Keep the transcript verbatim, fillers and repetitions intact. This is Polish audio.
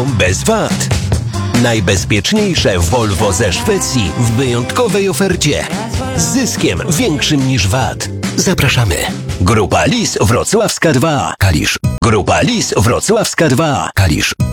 Volvo bez V A T. Najbezpieczniejsze Volvo ze Szwecji w wyjątkowej ofercie. Z zyskiem większym niż V A T. Zapraszamy. Grupa Lis Wrocławska dwa. Kalisz. Grupa Lis Wrocławska dwa. Kalisz.